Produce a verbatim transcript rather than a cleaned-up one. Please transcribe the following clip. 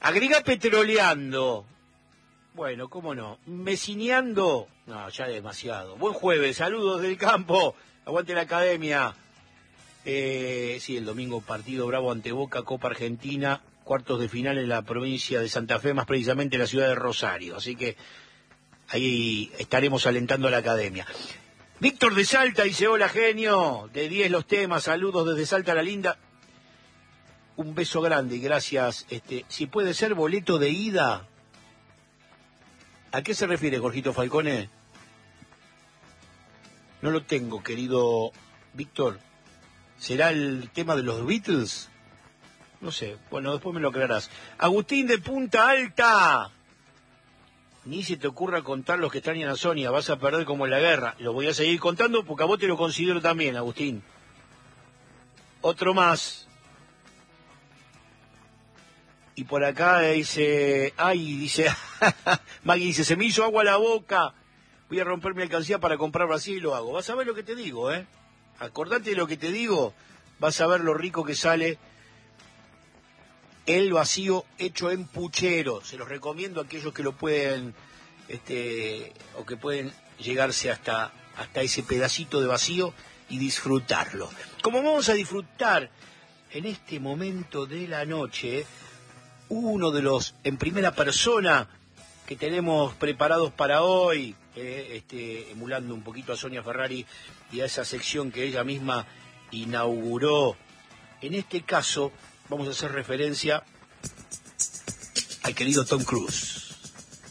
Agrega petroleando. Bueno, cómo no. Mesineando. No, ya demasiado. Buen jueves, saludos del campo. Aguante la academia. Eh, sí, el domingo partido Bravo ante Boca, Copa Argentina, cuartos de final en la provincia de Santa Fe, más precisamente en la ciudad de Rosario. Así que ahí estaremos alentando a la academia. Víctor de Salta dice, hola genio, de diez los temas, saludos desde Salta la linda. Un beso grande y gracias. Este, si puede ser boleto de ida. ¿A qué se refiere, Jorgito Falcone? No lo tengo, querido Víctor. ¿Será el tema de los Beatles? No sé, bueno, después me lo aclarás. Agustín de Punta Alta. Ni se te ocurra contar los que extrañan a Sonia, vas a perder como en la guerra. Lo voy a seguir contando porque a vos te lo considero también, Agustín. Otro más. Y por acá dice, ay, dice, Maggie dice, se me hizo agua a la boca. Voy a romper mi alcancía para comprar Brasil y lo hago. Vas a ver lo que te digo, ¿eh? Acordate de lo que te digo, vas a ver lo rico que sale el vacío hecho en puchero. Se los recomiendo a aquellos que lo pueden, este, o que pueden llegarse hasta, hasta ese pedacito de vacío y disfrutarlo. Como vamos a disfrutar en este momento de la noche, uno de los en primera persona que tenemos preparados para hoy, eh, este, emulando un poquito a Sonia Ferrari y a esa sección que ella misma inauguró. En este caso, vamos a hacer referencia al querido Tom Cruise.